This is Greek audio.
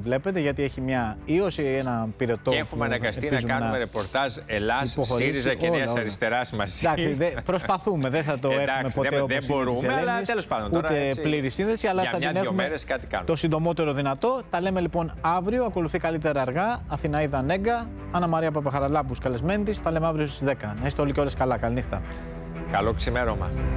βλέπετε, γιατί έχει μια ίωση, ένα πυρετό. Και έχουμε αναγκαστεί να κάνουμε ρεπορτάζ Ελλάς, ΣΥΡΙΖΑ και Νέας Αριστεράς μαζί. Εντάξει, προσπαθούμε, δεν θα το έχουμε ποτέ όπως δεν μπορούμε, αλλά τέλος πάντων. Ούτε πλήρη σύνδεση, αλλά θα την έχουμε το συντομότερο δυνατό. Τα λέμε λοιπόν αύριο. Ακολουθεί καλύτερα αργά. Αθηναίδα Νέγκα, Άννα Μαρία Παπαχαραλάμπους καλεσμένη της. Τα λέμε αύριο στις 10. Να είστε όλοι και όλες καλά. Καληνύχτα. Καλό ξημέρωμα.